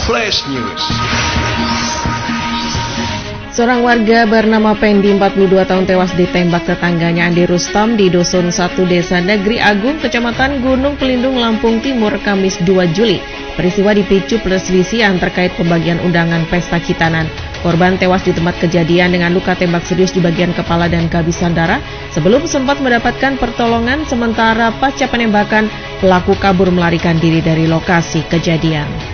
Flash News. Seorang warga bernama Pendi, 42 tahun tewas ditembak tetangganya Andi Rustam di Dusun 1 Desa Negeri Agung, Kecamatan Gunung Pelindung, Lampung Timur, Kamis 2 Juli. Peristiwa dipicu perselisihan terkait pembagian undangan pesta Khitanan. Korban tewas di tempat kejadian dengan luka tembak serius di bagian kepala dan kehabisan darah sebelum sempat mendapatkan pertolongan, sementara pasca penembakan pelaku kabur melarikan diri dari lokasi kejadian.